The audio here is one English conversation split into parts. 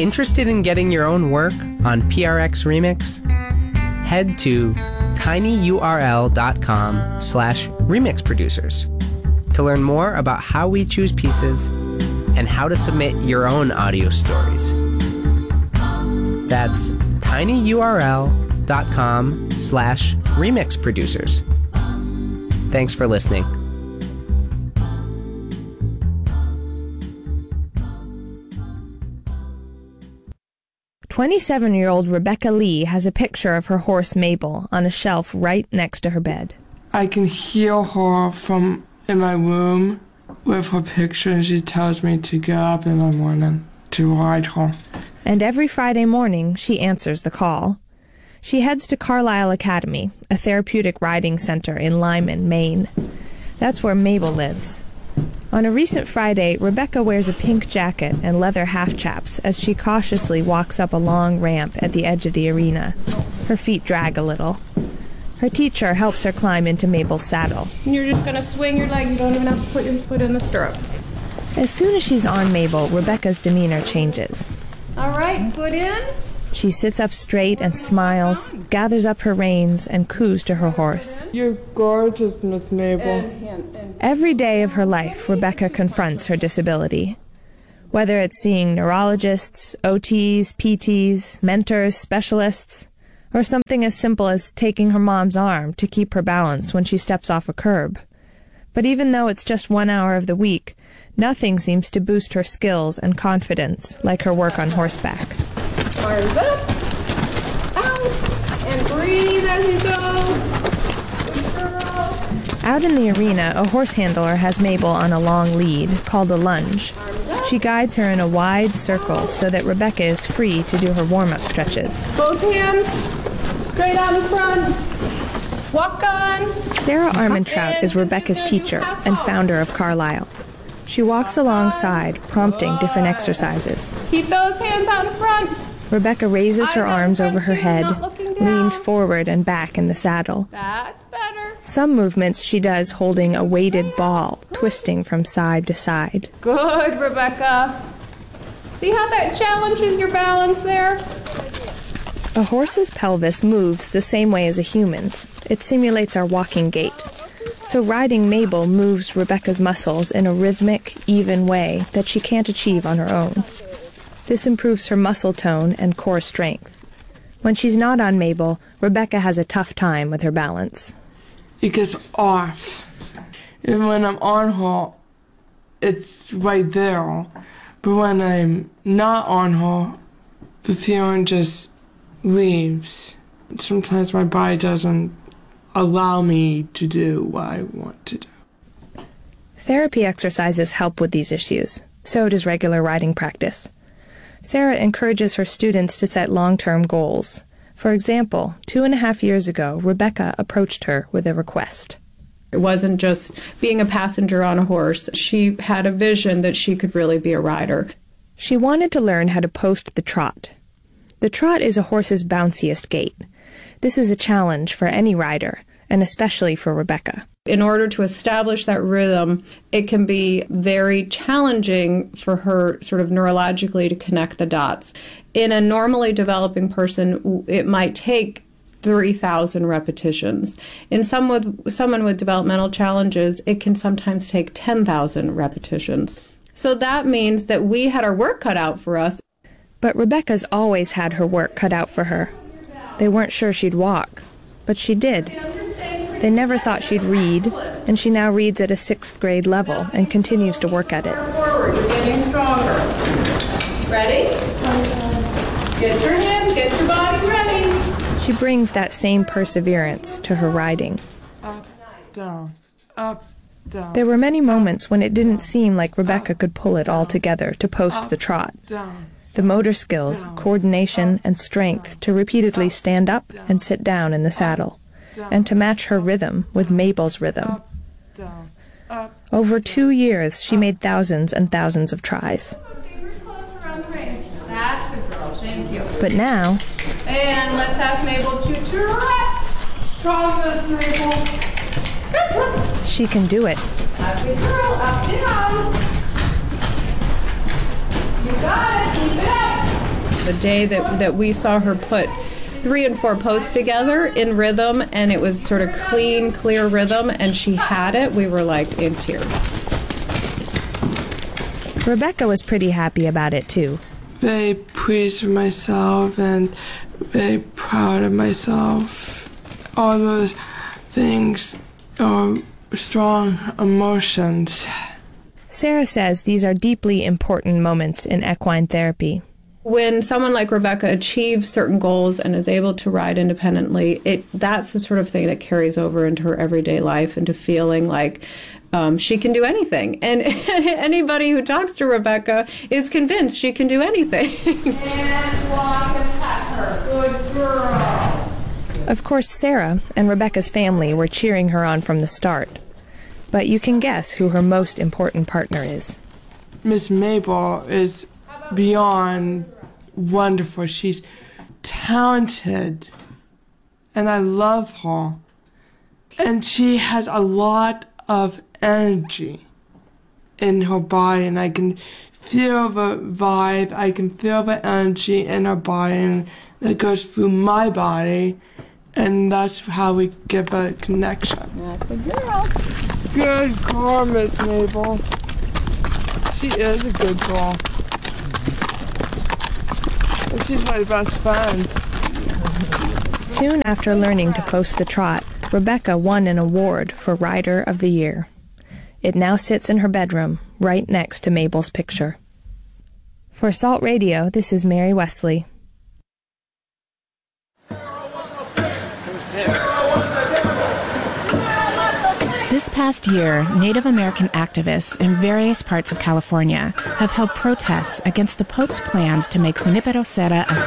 Interested in getting your own work on PRX Remix? Head to tinyurl.com/remix producers to learn more about how we choose pieces and how to submit your own audio stories. That's tinyurl.com/remix producers. Thanks for listening. 27-year-old Rebecca Lee has a picture of her horse Mabel on a shelf right next to her bed. I can hear her from in my room with her picture, and she tells me to get up in the morning to ride her. And every Friday morning, she answers the call. She heads to Carlisle Academy, a therapeutic riding center in Lyman, Maine. That's where Mabel lives. On a recent Friday, Rebecca wears a pink jacket and leather half-chaps as she cautiously walks up a long ramp at the edge of the arena. Her feet drag a little. Her teacher helps her climb into Mabel's saddle. You're just going to swing your leg. You don't even have to put your foot in the stirrup. As soon as she's on Mabel, Rebecca's demeanor changes. All right, foot in. She sits up straight and smiles, gathers up her reins, and coos to her horse. You're gorgeous, Miss Mabel. Every day of her life, Rebecca confronts her disability. Whether it's seeing neurologists, OTs, PTs, mentors, specialists, or something as simple as taking her mom's arm to keep her balance when she steps off a curb. But even though it's just 1 hour of the week, nothing seems to boost her skills and confidence like her work on horseback. Arms up, out, and breathe as you go. Out in the arena, a horse handler has Mabel on a long lead, called a lunge. She guides her in a wide circle so that Rebecca is free to do her warm-up stretches. Both hands straight out in front. Walk on. Sarah Armentrout is Rebecca's teacher and founder of Carlisle. She walks alongside, prompting different exercises. Keep those hands out in front. Rebecca raises her arms over her head, leans forward and back in the saddle. That's better. Some movements she does holding a weighted ball, twisting from side to side. Good, Rebecca. See how that challenges your balance there? A horse's pelvis moves the same way as a human's. It simulates our walking gait. So riding Mabel moves Rebecca's muscles in a rhythmic, even way that she can't achieve on her own. This improves her muscle tone and core strength. When she's not on Mabel, Rebecca has a tough time with her balance. It gets off. And when I'm on her, it's right there. But when I'm not on her, the feeling just leaves. Sometimes my body doesn't allow me to do what I want to do. Therapy exercises help with these issues. So does regular riding practice. Sarah encourages her students to set long-term goals. For example, 2.5 years ago, Rebecca approached her with a request. It wasn't just being a passenger on a horse. She had a vision that she could really be a rider. She wanted to learn how to post the trot. The trot is a horse's bounciest gait. This is a challenge for any rider, and especially for Rebecca. In order to establish that rhythm, it can be very challenging for her sort of neurologically to connect the dots. In a normally developing person, it might take 3,000 repetitions. In someone with developmental challenges, it can sometimes take 10,000 repetitions. So that means that we had our work cut out for us. But Rebecca's always had her work cut out for her. They weren't sure she'd walk, but she did. They never thought she'd read, and she now reads at a 6th grade level and continues to work at it. Forward, you're getting stronger. Ready? Get your hands, get your body ready. She brings that same perseverance to her riding. Up, down, up, down. There were many moments when it didn't seem like Rebecca could pull it all together to post the trot. The motor skills, coordination, and strength to repeatedly stand up and sit down in the saddle, and to match her rhythm with Mabel's rhythm. Over 2 years, she made thousands and thousands of tries. That's the girl, thank you. But now... And let's ask Mabel to trot. Promise, Mabel. She can do it. Happy girl, up, down. You got it, keep it up. The day that we saw her put 3 and 4 posts together in rhythm, and it was sort of clean, clear rhythm, and she had it, we were like in tears. Rebecca was pretty happy about it too. Very pleased with myself and very proud of myself. All those things are strong emotions. Sarah says these are deeply important moments in equine therapy. When someone like Rebecca achieves certain goals and is able to ride independently, that's the sort of thing that carries over into her everyday life, into feeling like she can do anything. And anybody who talks to Rebecca is convinced she can do anything. And walk and pat her. Good girl. Of course, Sarah and Rebecca's family were cheering her on from the start. But you can guess who her most important partner is. Miss Mabel is beyond wonderful. She's talented, and I love her. And she has a lot of energy in her body, and I can feel the vibe, I can feel the energy in her body that goes through my body, and that's how we get a connection. Good girl. Good girl, Miss Mabel. She is a good girl. And she's my best friend. Soon after learning to post the trot, Rebecca won an award for Rider of the Year. It now sits in her bedroom, right next to Mabel's picture. For Salt Radio, this is Mary Wesley. This past year, Native American activists in various parts of California have held protests against the Pope's plans to make Junipero Serra a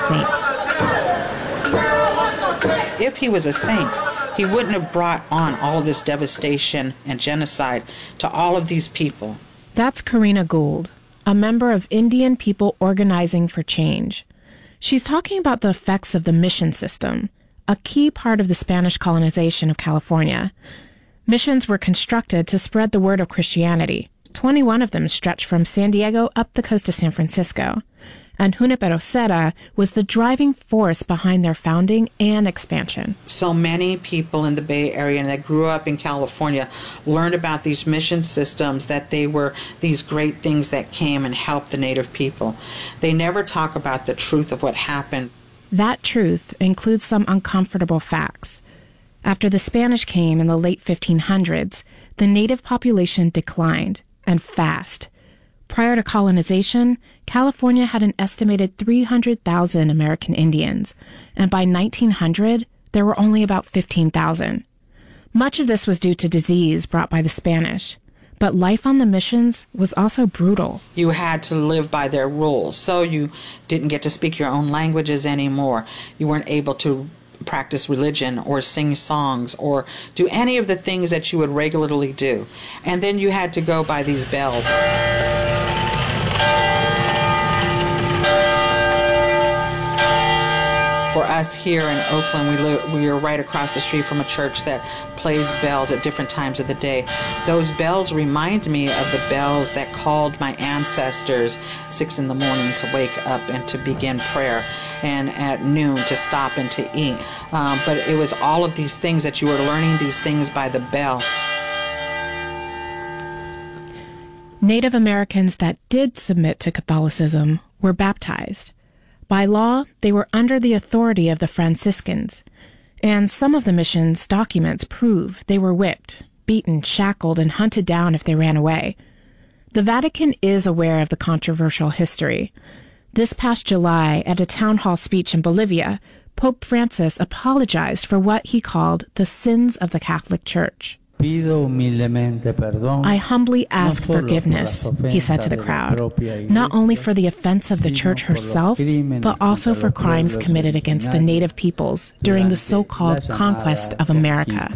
saint. If he was a saint, he wouldn't have brought on all this devastation and genocide to all of these people. That's Karina Gould, a member of Indian People Organizing for Change. She's talking about the effects of the mission system, a key part of the Spanish colonization of California. Missions were constructed to spread the word of Christianity. 21 of them stretched from San Diego up the coast of San Francisco. And Junipero Serra was the driving force behind their founding and expansion. So many people in the Bay Area and that grew up in California learned about these mission systems, that they were these great things that came and helped the Native people. They never talk about the truth of what happened. That truth includes some uncomfortable facts. After the Spanish came in the late 1500s, the native population declined, and fast. Prior to colonization, California had an estimated 300,000 American Indians, and by 1900, there were only about 15,000. Much of this was due to disease brought by the Spanish, but life on the missions was also brutal. You had to live by their rules, so you didn't get to speak your own languages anymore. You weren't able to practice religion or sing songs or do any of the things that you would regularly do. And then you had to go by these bells. For us here in Oakland, we are right across the street from a church that plays bells at different times of the day. Those bells remind me of the bells that called my ancestors 6 in the morning to wake up and to begin prayer, and at noon to stop and to eat. But it was all of these things that you were learning these things by the bell. Native Americans that did submit to Catholicism were baptized. By law, they were under the authority of the Franciscans, and some of the mission's documents prove they were whipped, beaten, shackled, and hunted down if they ran away. The Vatican is aware of the controversial history. This past July, at a town hall speech in Bolivia, Pope Francis apologized for what he called the sins of the Catholic Church. I humbly ask forgiveness, he said to the crowd, not only for the offense of the Church herself, but also for crimes committed against the native peoples during the so-called conquest of America.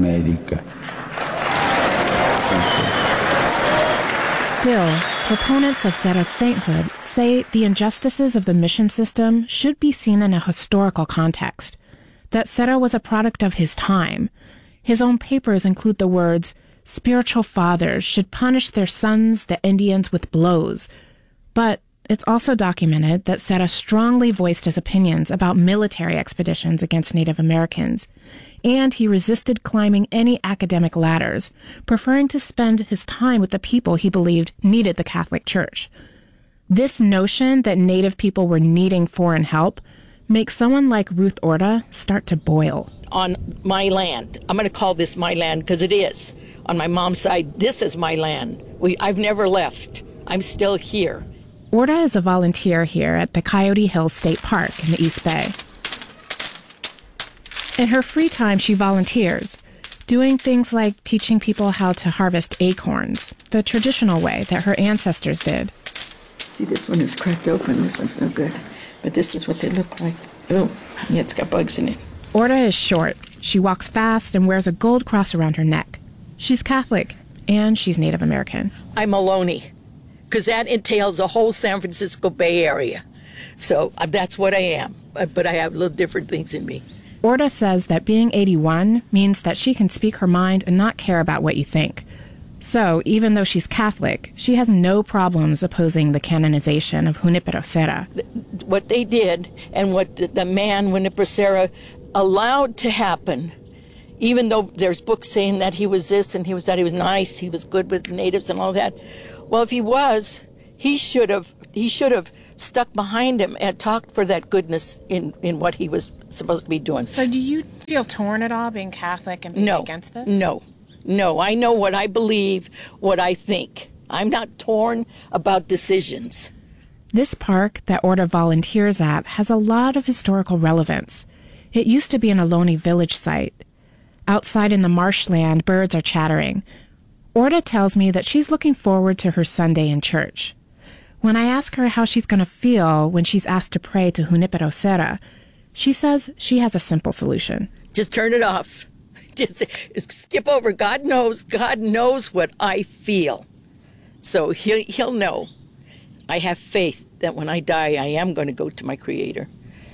Still, proponents of Serra's sainthood say the injustices of the mission system should be seen in a historical context, that Serra was a product of his time. His own papers include the words, "Spiritual fathers should punish their sons, the Indians, with blows." But it's also documented that Serra strongly voiced his opinions about military expeditions against Native Americans, and he resisted climbing any academic ladders, preferring to spend his time with the people he believed needed the Catholic Church. This notion that Native people were needing foreign help makes someone like Ruth Orta start to boil. On my land, I'm going to call this my land because it is. On my mom's side, this is my land. I've never left. I'm still here. Orta is a volunteer here at the Coyote Hills State Park in the East Bay. In her free time, she volunteers, doing things like teaching people how to harvest acorns, the traditional way that her ancestors did. See, this one is cracked open. This one's no good. But this is what they look like. Oh, yeah, it's got bugs in it. Orta is short. She walks fast and wears a gold cross around her neck. She's Catholic, and she's Native American. I'm Ohlone, because that entails the whole San Francisco Bay Area. So that's what I am. But I have little different things in me. Orta says that being 81 means that she can speak her mind and not care about what you think. So, even though she's Catholic, she has no problems opposing the canonization of Junipero Serra. What they did and what the man Junipero Serra allowed to happen, even though there's books saying that he was this and he was that, he was nice, he was good with natives and all that. Well, if he was, he should have stuck behind him and talked for that goodness in what he was supposed to be doing. So do you feel torn at all being Catholic and being against this? No, I know what I believe, what I think. I'm not torn about decisions. This park that Orta volunteers at has a lot of historical relevance. It used to be an Ohlone village site. Outside in the marshland, birds are chattering. Orta tells me that she's looking forward to her Sunday in church. When I ask her how she's going to feel when she's asked to pray to Junipero Serra, she says she has a simple solution. Just turn it off. Just skip over. God knows what I feel. So he'll know. I have faith that when I die, I am going to go to my Creator.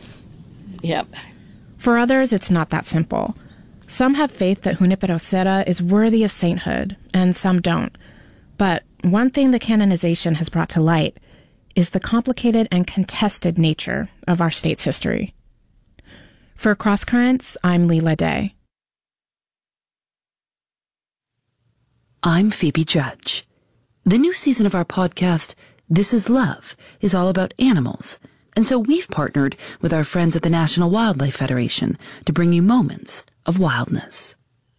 Yep. For others, it's not that simple. Some have faith that Junipero Serra is worthy of sainthood, and some don't. But one thing the canonization has brought to light is the complicated and contested nature of our state's history. For Cross Currents, I'm Leela Day. I'm Phoebe Judge. The new season of our podcast, This Is Love, is all about animals. And so we've partnered with our friends at the National Wildlife Federation to bring you moments of wildness.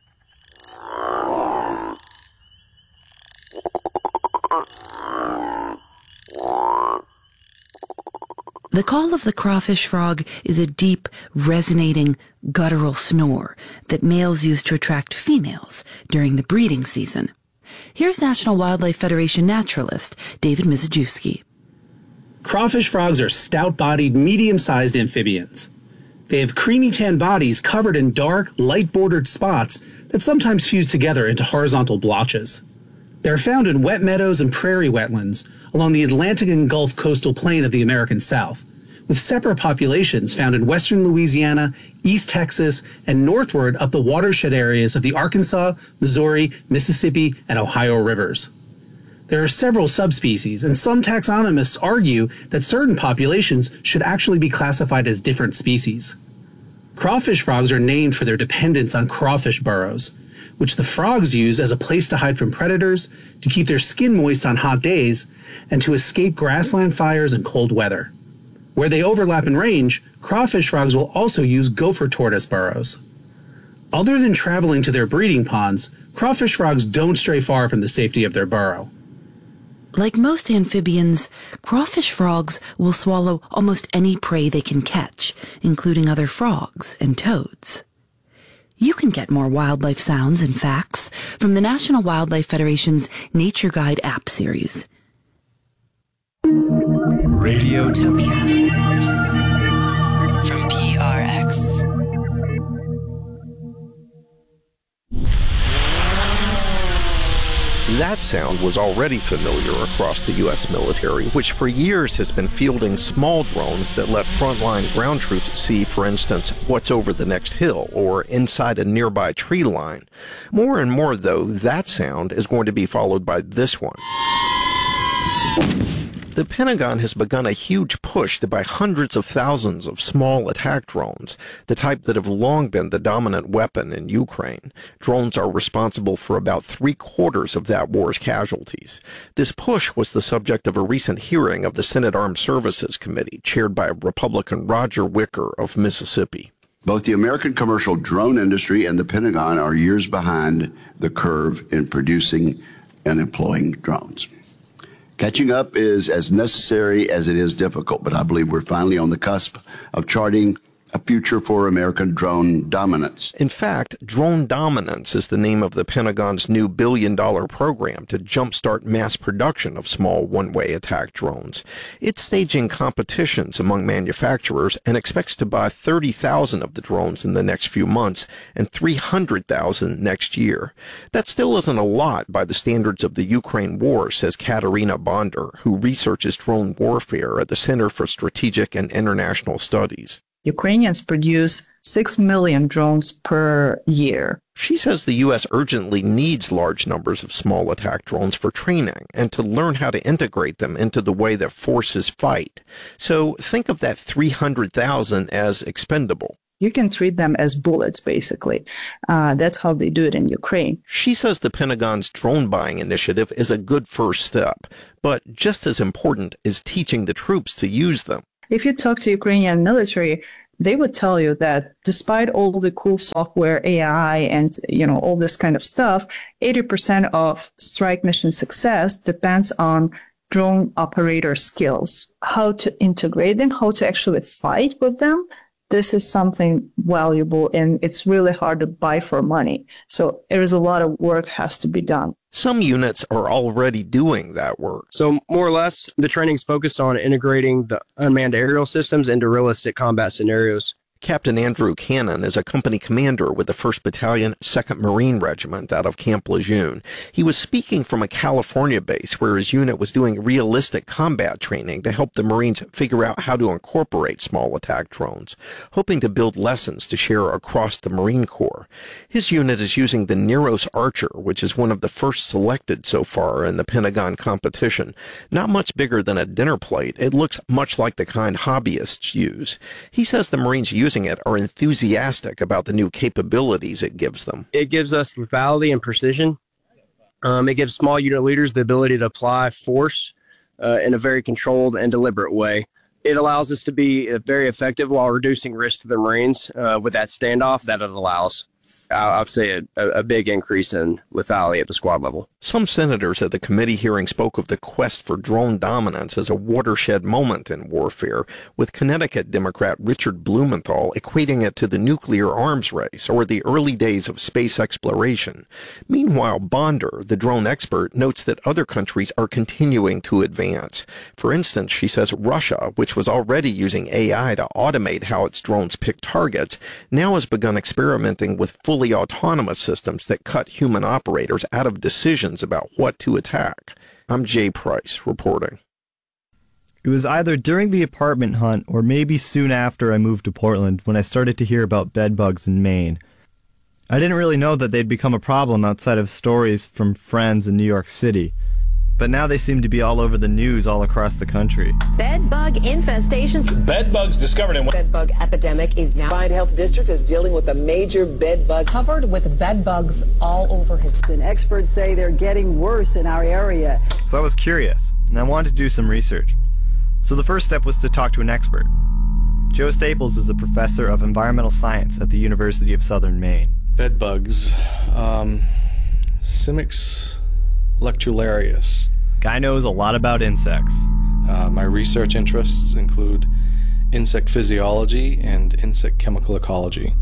The call of the crawfish frog is a deep, resonating, guttural snore that males use to attract females during the breeding season. Here's National Wildlife Federation naturalist David Mizejewski. Crawfish frogs are stout-bodied, medium-sized amphibians. They have creamy tan bodies covered in dark, light-bordered spots that sometimes fuse together into horizontal blotches. They're found in wet meadows and prairie wetlands along the Atlantic and Gulf coastal plain of the American South, with separate populations found in western Louisiana, East Texas, and northward up the watershed areas of the Arkansas, Missouri, Mississippi, and Ohio rivers. There are several subspecies, and some taxonomists argue that certain populations should actually be classified as different species. Crawfish frogs are named for their dependence on crawfish burrows, which the frogs use as a place to hide from predators, to keep their skin moist on hot days, and to escape grassland fires and cold weather. Where they overlap in range, crawfish frogs will also use gopher tortoise burrows. Other than traveling to their breeding ponds, crawfish frogs don't stray far from the safety of their burrow. Like most amphibians, crawfish frogs will swallow almost any prey they can catch, including other frogs and toads. You can get more wildlife sounds and facts from the National Wildlife Federation's Nature Guide app series. Radiotopia from PRX. That sound was already familiar across the U.S. military, which for years has been fielding small drones that let frontline ground troops see, for instance, what's over the next hill or inside a nearby tree line. More and more, though, that sound is going to be followed by this one. The Pentagon has begun a huge push to buy hundreds of thousands of small attack drones, the type that have long been the dominant weapon in Ukraine. Drones are responsible for about 3/4 of that war's casualties. This push was the subject of a recent hearing of the Senate Armed Services Committee, chaired by Republican Roger Wicker of Mississippi. Both the American commercial drone industry and the Pentagon are years behind the curve in producing and employing drones. Catching up is as necessary as it is difficult, but I believe we're finally on the cusp of charting a future for American drone dominance. In fact, Drone Dominance is the name of the Pentagon's new billion-dollar program to jumpstart mass production of small one-way attack drones. It's staging competitions among manufacturers and expects to buy 30,000 of the drones in the next few months and 300,000 next year. That still isn't a lot by the standards of the Ukraine war, says Katerina Bonder, who researches drone warfare at the Center for Strategic and International Studies. Ukrainians produce 6 million drones per year. She says the U.S. urgently needs large numbers of small attack drones for training and to learn how to integrate them into the way that forces fight. So think of that 300,000 as expendable. You can treat them as bullets, basically. That's how they do it in Ukraine. She says the Pentagon's drone buying initiative is a good first step, but just as important is teaching the troops to use them. If you talk to Ukrainian military, they would tell you that despite all the cool software, AI, and all this kind of stuff, 80% of strike mission success depends on drone operator skills. How to integrate them, how to actually fight with them. This is something valuable, and it's really hard to buy for money. So there is a lot of work has to be done. Some units are already doing that work. So more or less, the training's focused on integrating the unmanned aerial systems into realistic combat scenarios. Captain Andrew Cannon is a company commander with the 1st Battalion, 2nd Marine Regiment out of Camp Lejeune. He was speaking from a California base where his unit was doing realistic combat training to help the Marines figure out how to incorporate small attack drones, hoping to build lessons to share across the Marine Corps. His unit is using the Neros Archer, which is one of the first selected so far in the Pentagon competition. Not much bigger than a dinner plate, it looks much like the kind hobbyists use. He says the Marines using it are enthusiastic about the new capabilities it gives them. It gives us lethality and precision. It gives small unit leaders the ability to apply force in a very controlled and deliberate way. It allows us to be very effective while reducing risk to the Marines with that standoff that it allows. I would say a big increase in lethality at the squad level. Some senators at the committee hearing spoke of the quest for drone dominance as a watershed moment in warfare, with Connecticut Democrat Richard Blumenthal equating it to the nuclear arms race or the early days of space exploration. Meanwhile, Bonder, the drone expert, notes that other countries are continuing to advance. For instance, she says Russia, which was already using AI to automate how its drones pick targets, now has begun experimenting with fully autonomous systems that cut human operators out of decisions about what to attack. I'm Jay Price, reporting. It was either during the apartment hunt or maybe soon after I moved to Portland when I started to hear about bedbugs in Maine. I didn't really know that they'd become a problem outside of stories from friends in New York City. But now they seem to be all over the news all across the country. Bedbug infestations. Bedbugs discovered in bedbug epidemic is now. Pine Health District is dealing with a major bedbug. Covered with bedbugs all over his. And experts say they're getting worse in our area. So I was curious, and I wanted to do some research. So the first step was to talk to an expert. Joe Staples is a professor of environmental science at the University of Southern Maine. Bedbugs. Simix lectularius. Guy knows a lot about insects. My research interests include insect physiology and insect chemical ecology.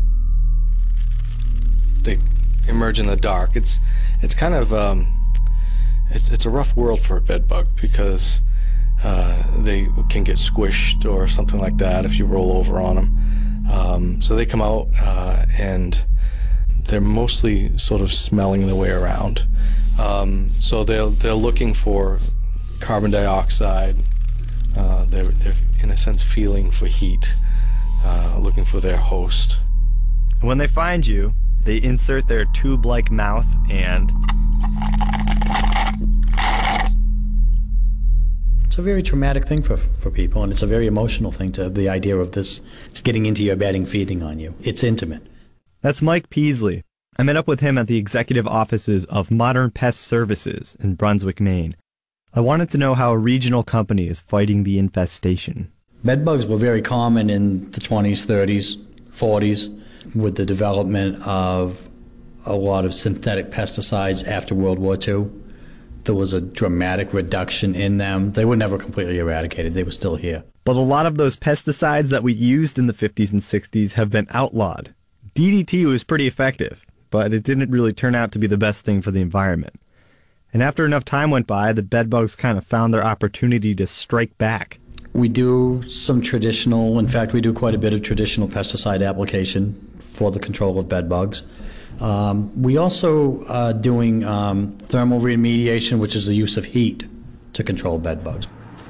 They emerge in the dark. It's kind of it's a rough world for a bedbug because they can get squished or something like that if you roll over on them. So they come out and they're mostly sort of smelling their way around. So they're looking for carbon dioxide. They're in a sense feeling for heat, looking for their host. When they find you, they insert their tube-like mouth It's a very traumatic thing for people, and it's a very emotional thing to the idea of this. It's getting into your bed and feeding on you. It's intimate. That's Mike Peasley. I met up with him at the executive offices of Modern Pest Services in Brunswick, Maine. I wanted to know how a regional company is fighting the infestation. Bedbugs were very common in the 20s, 30s, 40s, with the development of a lot of synthetic pesticides after World War II. There was a dramatic reduction in them. They were never completely eradicated. They were still here. But a lot of those pesticides that we used in the 50s and 60s have been outlawed. DDT was pretty effective, but it didn't really turn out to be the best thing for the environment. And after enough time went by, the bedbugs kind of found their opportunity to strike back. We do some traditional, in fact, we do quite a bit of traditional pesticide application for the control of bedbugs. We also are doing thermal remediation, which is the use of heat to control bedbugs.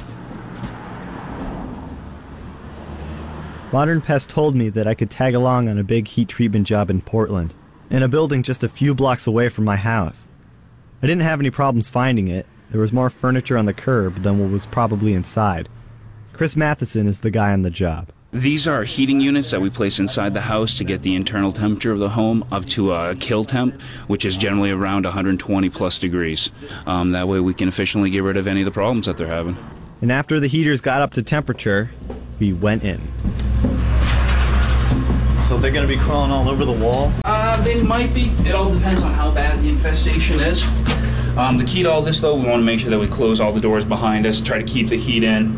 Modern Pest told me that I could tag along on a big heat treatment job in Portland, in a building just a few blocks away from my house. I didn't have any problems finding it. There was more furniture on the curb than what was probably inside. Chris Matheson is the guy on the job. These are heating units that we place inside the house to get the internal temperature of the home up to a kill temp, which is generally around 120 plus degrees. That way we can efficiently get rid of any of the problems that they're having. And after the heaters got up to temperature, we went in. So they're going to be crawling all over the walls? They might be. It all depends on how bad the infestation is. The key to all this, though, we want to make sure that we close all the doors behind us, try to keep the heat in.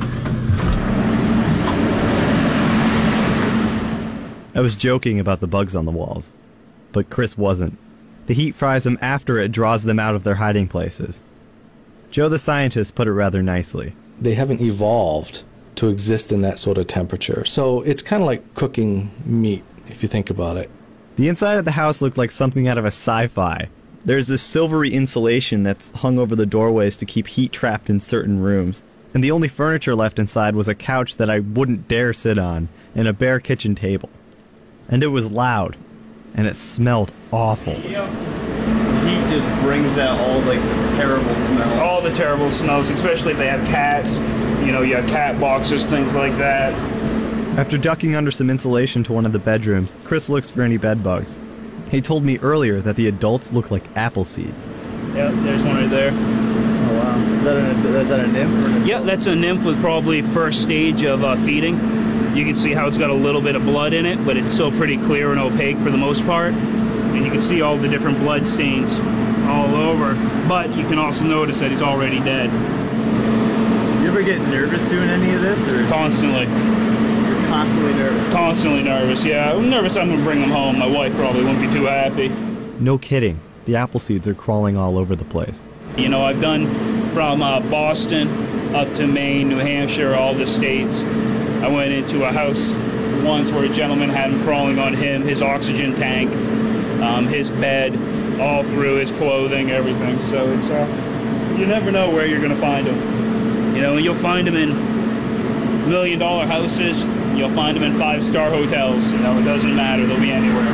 I was joking about the bugs on the walls, but Chris wasn't. The heat fries them after it draws them out of their hiding places. Joe the scientist put it rather nicely. They haven't evolved to exist in that sort of temperature, so it's kind of like cooking meat, if you think about it. The inside of the house looked like something out of a sci-fi. There's this silvery insulation that's hung over the doorways to keep heat trapped in certain rooms. And the only furniture left inside was a couch that I wouldn't dare sit on, and a bare kitchen table. And it was loud, and it smelled awful. Yep. Heat just brings out all like the terrible smells. All the terrible smells, especially if they have cats. You know, you have cat boxes, things like that. After ducking under some insulation to one of the bedrooms, Chris looks for any bed bugs. He told me earlier that the adults look like apple seeds. Yep, there's one right there. Oh wow, is that a nymph? Or an yep, that's a nymph with probably first stage of feeding. You can see how it's got a little bit of blood in it, but it's still pretty clear and opaque for the most part. And you can see all the different blood stains all over. But you can also notice that he's already dead. You ever get nervous doing any of this? Or constantly. You're constantly nervous? Constantly nervous, yeah. I'm nervous I'm going to bring him home. My wife probably won't be too happy. No kidding. The apple seeds are crawling all over the place. You know, I've done from Boston up to Maine, New Hampshire, all the states. I went into a house once where a gentleman had him crawling on him, his oxygen tank, his bed, all through his clothing, everything. So it's you never know where you're going to find them. You know, you'll find them in $1 million houses. You'll find them in 5-star hotels. You know, it doesn't matter. They'll be anywhere.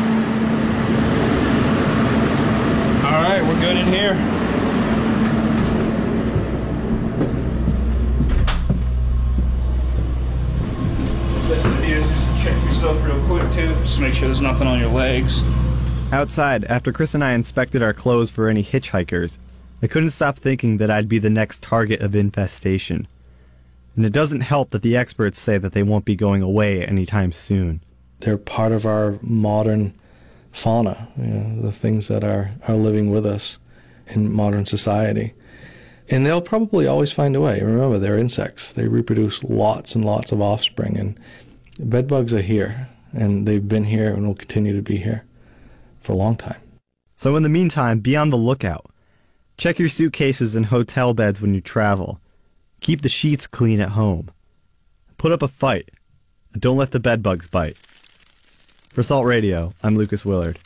All right, we're good in here. Just check yourself real quick too. Just make sure there's nothing on your legs. Outside, after Chris and I inspected our clothes for any hitchhikers, I couldn't stop thinking that I'd be the next target of infestation. And it doesn't help that the experts say that they won't be going away anytime soon. They're part of our modern fauna, you know, the things that are living with us in modern society. And they'll probably always find a way. Remember, they're insects. They reproduce lots and lots of offspring. And bedbugs are here, and they've been here and will continue to be here for a long time. So in the meantime, be on the lookout. Check your suitcases and hotel beds when you travel. Keep the sheets clean at home. Put up a fight. And don't let the bedbugs bite. For Salt Radio, I'm Lucas Willard.